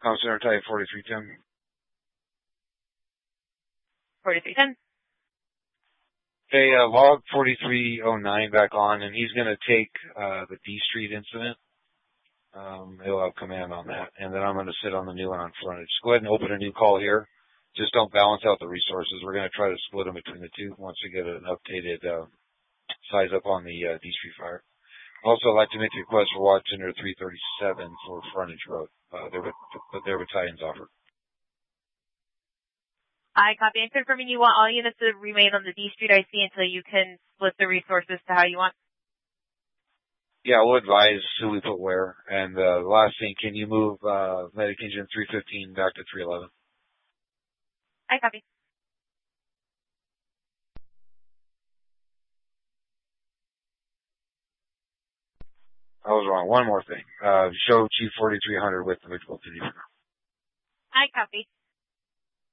Center type 4310. 4310. Hey, log 4309 back on, and he's going to take the D Street incident. He'll have command on that, and then I'm going to sit on the new one on frontage. Go ahead and open a new call here. Just don't balance out the resources. We're going to try to split them between the two once we get an updated size up on the D Street fire. Also, I'd like to make a request for watch under 337 for frontage road. Their battalion's offered. I copy and confirming you want all units to remain on the D Street IC until you can split the resources to how you want. Yeah, we'll advise who we put where. And the last thing, can you move medic engine 315 back to 311? I copy. I was wrong. One more thing. Show Chief 4300 with the visual to you. I copy.